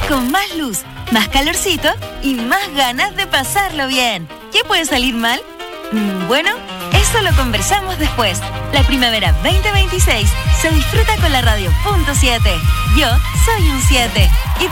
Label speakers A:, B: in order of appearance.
A: con más luz, más calorcito y más ganas de pasarlo bien. ¿Qué puede salir mal? Bueno, eso lo conversamos después. La primavera 2026 se disfruta con la radio .7. Yo soy un 7.